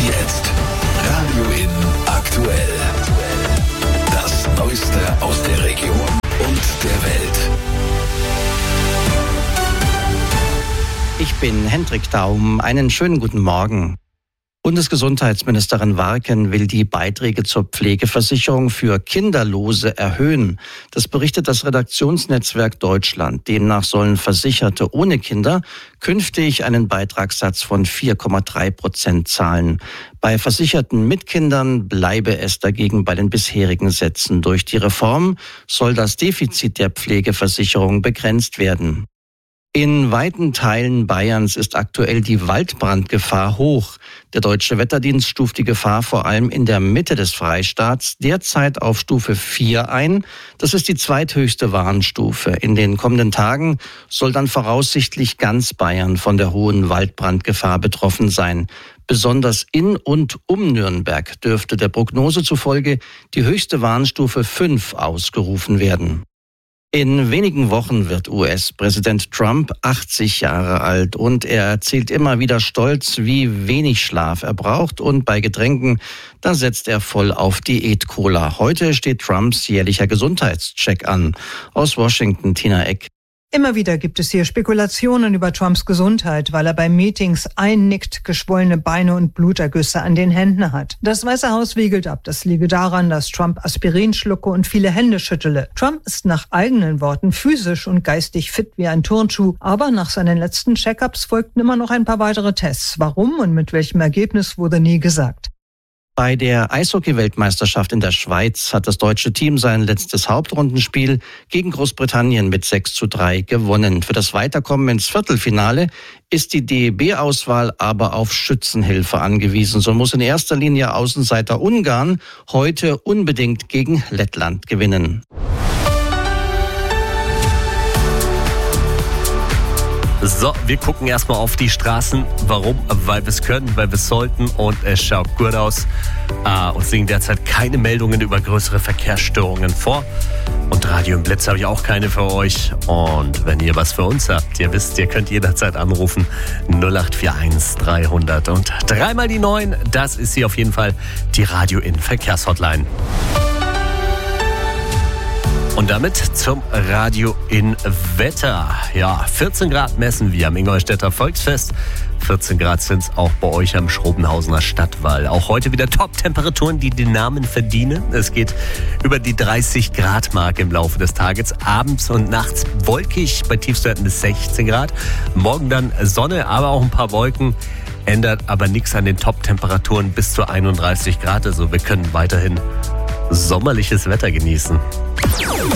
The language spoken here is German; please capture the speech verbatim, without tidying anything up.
Jetzt Radio In aktuell. Das Neueste aus der Region und der Welt. Ich bin Hendrik Daum. Einen schönen guten Morgen. Bundesgesundheitsministerin Warken will die Beiträge zur Pflegeversicherung für Kinderlose erhöhen. Das berichtet das Redaktionsnetzwerk Deutschland. Demnach sollen Versicherte ohne Kinder künftig einen Beitragssatz von vier Komma drei Prozent zahlen. Bei Versicherten mit Kindern bleibe es dagegen bei den bisherigen Sätzen. Durch die Reform soll das Defizit der Pflegeversicherung begrenzt werden. In weiten Teilen Bayerns ist aktuell die Waldbrandgefahr hoch. Der Deutsche Wetterdienst stuft die Gefahr vor allem in der Mitte des Freistaats derzeit auf Stufe vier ein. Das ist die zweithöchste Warnstufe. In den kommenden Tagen soll dann voraussichtlich ganz Bayern von der hohen Waldbrandgefahr betroffen sein. Besonders in und um Nürnberg dürfte der Prognose zufolge die höchste Warnstufe fünf ausgerufen werden. In wenigen Wochen wird U S-Präsident Trump achtzig Jahre alt und er erzählt immer wieder stolz, wie wenig Schlaf er braucht, und bei Getränken, da setzt er voll auf Diät-Cola. Heute steht Trumps jährlicher Gesundheitscheck an. Aus Washington, Tina Eck. Immer wieder gibt es hier Spekulationen über Trumps Gesundheit, weil er bei Meetings einnickt, geschwollene Beine und Blutergüsse an den Händen hat. Das Weiße Haus wiegelt ab, das liege daran, dass Trump Aspirin schlucke und viele Hände schüttele. Trump ist nach eigenen Worten physisch und geistig fit wie ein Turnschuh, aber nach seinen letzten Check-ups folgten immer noch ein paar weitere Tests. Warum und mit welchem Ergebnis wurde nie gesagt. Bei der Eishockey-Weltmeisterschaft in der Schweiz hat das deutsche Team sein letztes Hauptrundenspiel gegen Großbritannien mit sechs zu drei gewonnen. Für das Weiterkommen ins Viertelfinale ist die D E B-Auswahl aber auf Schützenhilfe angewiesen. So muss in erster Linie Außenseiter Ungarn heute unbedingt gegen Lettland gewinnen. So, wir gucken erstmal auf die Straßen. Warum? Weil wir es können, weil wir es sollten, und es schaut gut aus. Äh, uns liegen derzeit keine Meldungen über größere Verkehrsstörungen vor. Und Radio im Blitz habe ich auch keine für euch. Und wenn ihr was für uns habt, ihr wisst, ihr könnt jederzeit anrufen. null acht vier eins dreihundert und dreimal die neun. Das ist hier auf jeden Fall die Radio in Verkehrshotline. Und damit zum Radio in Wetter. Ja, vierzehn Grad messen wir am Ingolstädter Volksfest. vierzehn Grad sind es auch bei euch am Schrobenhausener Stadtwall. Auch heute wieder Top-Temperaturen, die den Namen verdienen. Es geht über die dreißig Grad Marke im Laufe des Tages. Abends und nachts wolkig, bei Tiefstwerten bis sechzehn Grad. Morgen dann Sonne, aber auch ein paar Wolken. Ändert aber nichts an den Top-Temperaturen bis zu einunddreißig Grad. Also wir können weiterhin sommerliches Wetter genießen.